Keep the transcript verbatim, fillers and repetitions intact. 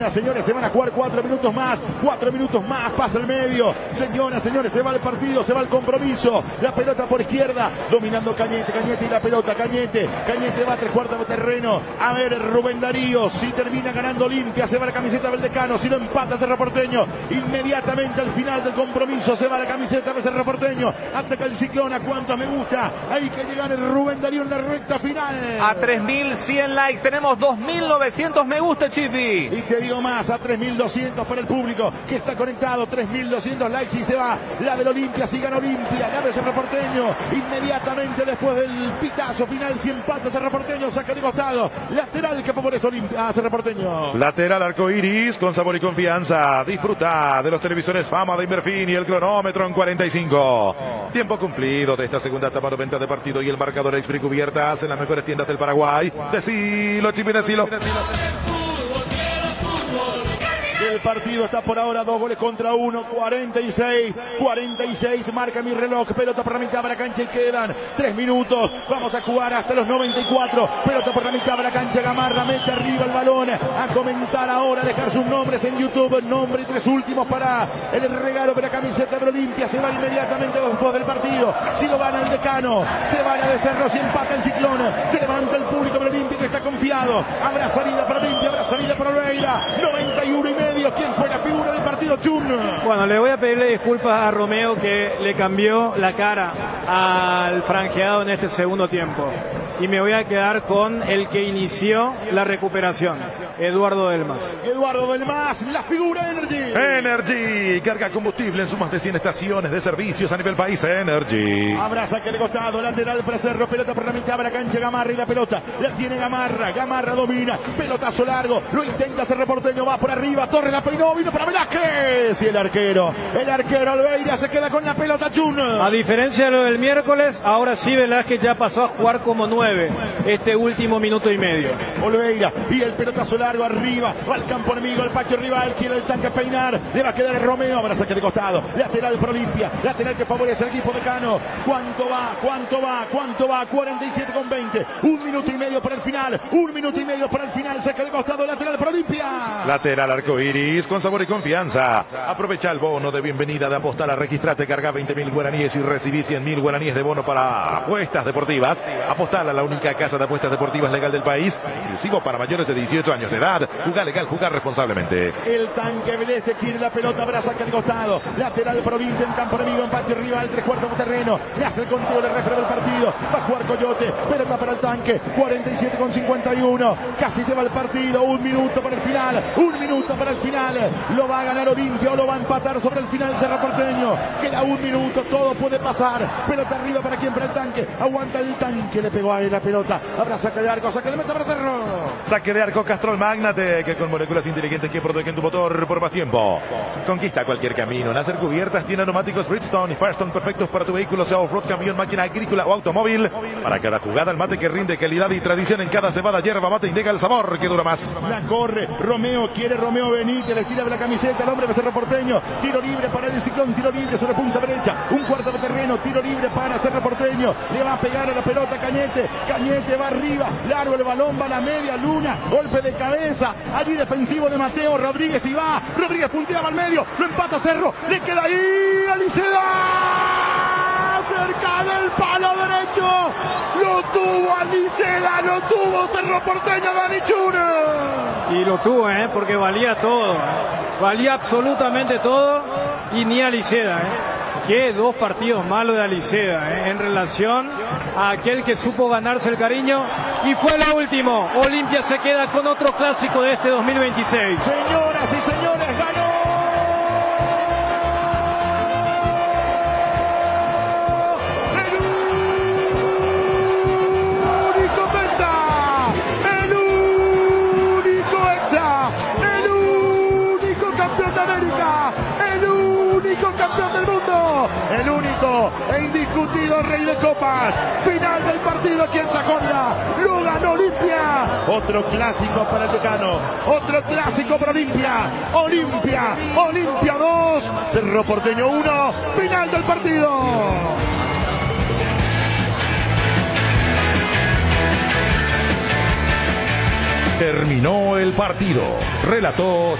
Señores, se van a jugar cuatro minutos más, cuatro minutos más, pasa el medio. Señoras, señores, se va el partido, se va el compromiso. La pelota por izquierda, dominando Cañete, Cañete y la pelota, Cañete, Cañete va a tres cuartos de terreno. A ver, Rubén Darío, si termina ganando Olimpia, se va la camiseta del Decano, si no empata Cerro Porteño. Inmediatamente al final del compromiso se va la camiseta de Cerro Porteño. Ataca el Ciclón, a cuántos me gusta. Hay que llegar el Rubén Darío en la recta final. A tres mil cien likes, tenemos dos mil novecientos me gusta, Chipi. Y te digo más, a tres mil doscientos para el público que está conectado, tres mil doscientos likes y se va la del Olimpia, si gana Olimpia, gana Cerro Porteño, inmediatamente después del pitazo final, si empata Cerro Porteño, saca de costado, lateral que favorece Olimpia, a Cerro Porteño. Lateral arcoiris con sabor y confianza, disfruta de los televisores Fama de Inverfin y el cronómetro en cuarenta y cinco. Tiempo cumplido de esta segunda etapa, noventa de partido y el marcador Expri cubiertas en las mejores tiendas del Paraguay. Decilo, Chipi, decilo. El partido está por ahora dos goles contra uno, cuarenta y seis, cuarenta y seis, marca mi reloj, pelota por la mitad de la cancha y quedan tres minutos, vamos a jugar hasta los noventa y cuatro, pelota por la mitad de la cancha, Gamarra mete arriba el balón, a comentar ahora, dejar sus nombres en YouTube, nombre y tres últimos para el regalo de la camiseta de Olimpia, se va inmediatamente después del partido, si lo gana el Decano, se va a de Cerro, si empata el Ciclón, se levanta el público de Olimpia que está confiado, habrá salida para Olimpia, habrá salida para Oliveira, noventa y uno y medio. ¿Quién fue la figura del partido, Chun? Bueno, le voy a pedirle disculpas a Romeo que le cambió la cara al franjeado en este segundo tiempo. Y me voy a quedar con el que inició la recuperación, Eduardo Delmas. Eduardo Delmas, la figura Energy. Energy, carga combustible en sus más de cien estaciones de servicios a nivel país. Energy. Habrá saque de costado, lateral para Cerro, pelota por la mitad de la cancha, Gamarra y la pelota. La tiene Gamarra, Gamarra domina, pelotazo largo, lo intenta Cerro Porteño, va por arriba, Torres la peinó, vino para Velázquez. Y el arquero, el arquero Oliveira se queda con la pelota, Chun. A diferencia de lo del miércoles, ahora sí Velázquez ya pasó a jugar como nueve este último minuto y medio. Oliveira y el pelotazo largo arriba, va al campo enemigo, el patio rival, quiere el tanque a peinar, le va a quedar Romeo, habrá saque de costado, lateral para Olimpia, lateral que favorece al equipo Decano. ¿Cuánto va? ¿Cuánto va? ¿Cuánto va? cuarenta y siete con veinte, un minuto y medio para el final, un minuto y medio para el final, saque de costado, lateral para Olimpia. Lateral arcoiris con sabor y confianza. Aprovecha el bono de bienvenida de Apostar, registrate, carga veinte mil guaraníes y recibí cien mil guaraníes de bono para apuestas deportivas. Apostar a la única casa de apuestas deportivas legal del país, exclusivo para mayores de dieciocho años de edad. Jugar legal, jugar responsablemente. El tanque Veleste quiere la pelota, habrá saque de costado, lateral para Olimpia en campo enemigo, empate rival, tres cuartos de terreno, le hace el conteo, le refrega el partido, va a jugar Coyote, pelota para el tanque, cuarenta y siete con cincuenta y uno, casi se va el partido, un minuto para el final, un minuto para el final, lo va a ganar Olimpia o lo va a empatar sobre el final Cerro Porteño, queda un minuto, todo puede pasar, pelota arriba para quien, para el tanque, aguanta el tanque, le pegó ahí la pelota, habrá saque de arco, saque de meta para Cerro. Saque de arco Castrol Magnate, que con moléculas inteligentes que protegen tu motor por más tiempo. Conquista cualquier camino, Nacer Cubiertas tiene neumáticos Bridgestone y Firestone perfectos para tu vehículo, sea off-road, camión, máquina agrícola o automóvil. Para cada jugada el mate que rinde calidad y tradición en cada cebada, hierba mate indica el sabor que dura más. La corre, Romeo, quiere Romeo Benítez, le tira de la camiseta, el hombre de Cerro Porteño, tiro libre para el Ciclón, tiro libre sobre punta derecha, un cuarto de terreno, tiro libre para Cerro Porteño, le va a pegar a la pelota Cañete, Cañete va arriba, largo el balón, va a la media luna, golpe de cabeza, allí defensivo de Mateo Rodríguez y va, Rodríguez punteaba al medio, lo empata Cerro, le queda ahí Aliceda, cerca del palo derecho, lo tuvo Aliceda, lo tuvo Cerro Porteño, Dani Chun. Y lo tuvo, ¿eh? Porque valía todo, valía absolutamente todo y ni Aliceda, ¿eh? Qué dos partidos malos de Aliceda, ¿eh? En relación a aquel que supo ganarse el cariño y fue el último. Olimpia se queda con otro clásico de este dos mil veintiséis. Señoras y señores, ganó el único Penta, el único Hexa, el único campeón de América, el único campeón del mundo, el único e indiscutido rey de copas, final del partido aquí en Sajonia, lo ganó Olimpia, otro clásico para el Decano, otro clásico para Olimpia, Olimpia, Olimpia dos, Cerro Porteño uno, final del partido. Terminó el partido. Relató